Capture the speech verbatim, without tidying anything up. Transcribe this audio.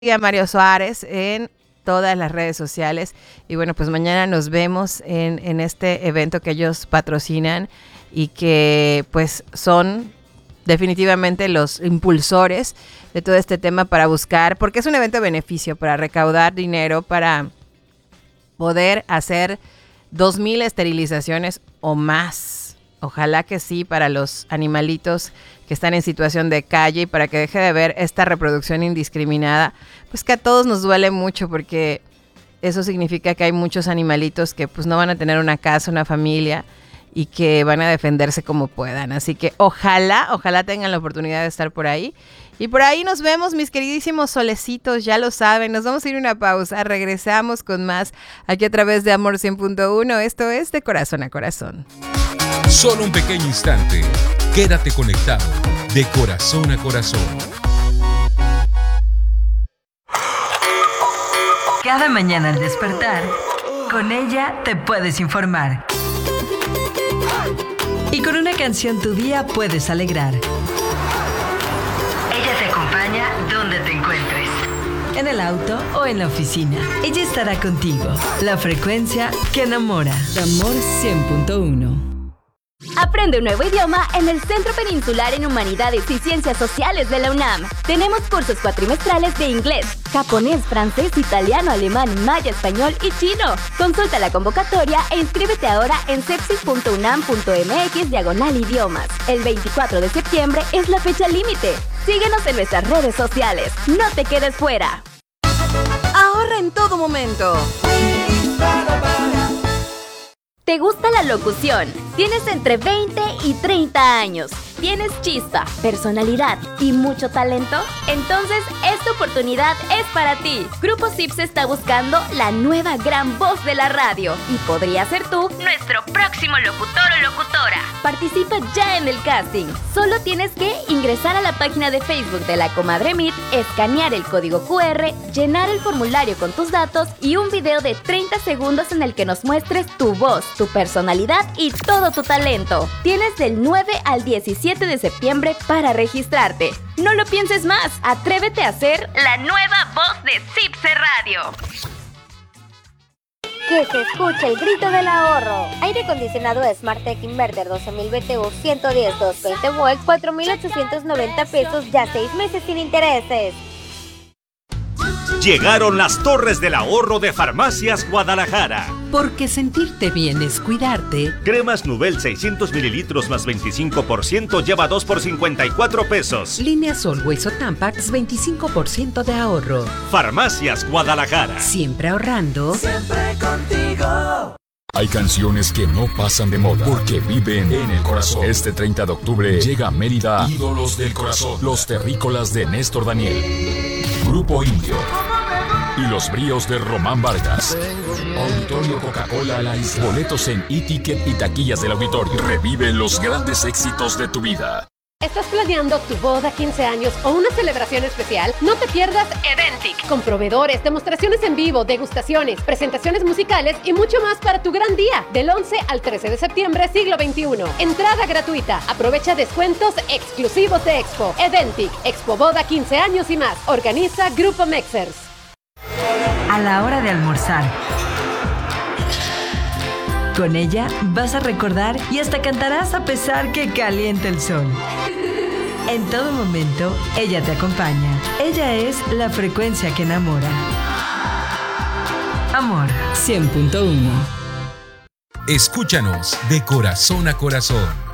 a Mario Suárez en todas las redes sociales. Y bueno, pues mañana nos vemos en, en este evento que ellos patrocinan y que pues son definitivamente los impulsores de todo este tema para buscar, porque es un evento de beneficio, para recaudar dinero, para poder hacer dos mil esterilizaciones o más. Ojalá que sí, para los animalitos que están en situación de calle y para que deje de haber esta reproducción indiscriminada, pues que a todos nos duele mucho, porque eso significa que hay muchos animalitos que pues no van a tener una casa, una familia y que van a defenderse como puedan. Así que ojalá, ojalá tengan la oportunidad de estar por ahí. Y por ahí nos vemos, mis queridísimos solecitos, ya lo saben. Nos vamos a ir a una pausa, regresamos con más aquí a través de Amor cien punto uno. Esto es De Corazón a Corazón. Solo un pequeño instante. Quédate conectado de corazón a corazón. Cada mañana al despertar, con ella te puedes informar. Y con una canción tu día puedes alegrar. Ella te acompaña donde te encuentres. En el auto o en la oficina. Ella estará contigo. La frecuencia que enamora. Amor cien punto uno. Aprende un nuevo idioma en el Centro Peninsular en Humanidades y Ciencias Sociales de la UNAM. Tenemos cursos cuatrimestrales de inglés, japonés, francés, italiano, alemán, maya, español y chino. Consulta la convocatoria e inscríbete ahora en cepsi punto unam punto mx diagonal idiomas. El veinticuatro de septiembre es la fecha límite. Síguenos en nuestras redes sociales. No te quedes fuera. Ahorra en todo momento. ¿Te gusta la locución? Tienes entre veinte y treinta años. ¿Tienes chispa, personalidad y mucho talento? Entonces, esta oportunidad es para ti. Grupo Sips está buscando la nueva gran voz de la radio y podría ser tú nuestro próximo locutor o locutora. Participa ya en el casting. Solo tienes que ingresar a la página de Facebook de La Comadre Meet, escanear el código cu erre, llenar el formulario con tus datos y un video de treinta segundos en el que nos muestres tu voz, tu personalidad y todo tu talento. Tienes del nueve al diecisiete de septiembre para registrarte. No lo pienses más. Atrévete a ser la nueva voz de Cipse Radio. Que se escuche el grito del ahorro. Aire acondicionado Smartec Inverter doce mil B T U ciento diez doscientos veinte volts, cuatro mil ochocientos noventa pesos, ya seis meses sin intereses. Llegaron las Torres del Ahorro de Farmacias Guadalajara. Porque sentirte bien es cuidarte. Cremas Nubel seiscientos mililitros más veinticinco por ciento lleva dos por cincuenta y cuatro pesos. Líneas Always o Tampax veinticinco por ciento de ahorro. Farmacias Guadalajara. Siempre ahorrando. Siempre contigo. Hay canciones que no pasan de moda porque viven en el corazón. Este treinta de octubre llega a Mérida Ídolos del Corazón, los terrícolas de Néstor Daniel, Grupo Indio y los bríos de Román Vargas. Auditorio Coca-Cola a la isla. Boletos en e-ticket y taquillas del auditorio. Revive los grandes éxitos de tu vida. ¿Estás planeando tu boda, quince años o una celebración especial? No te pierdas Eventic, con proveedores, demostraciones en vivo, degustaciones, presentaciones musicales y mucho más para tu gran día. Del once al trece de septiembre, siglo veintiuno. Entrada gratuita. Aprovecha descuentos exclusivos de Expo. Eventic, Expo Boda quince años y más. Organiza Grupo Mexers. A la hora de almorzar. Con ella vas a recordar y hasta cantarás a pesar que caliente el sol. En todo momento, ella te acompaña. Ella es la frecuencia que enamora. Amor cien punto uno. Escúchanos de corazón a corazón.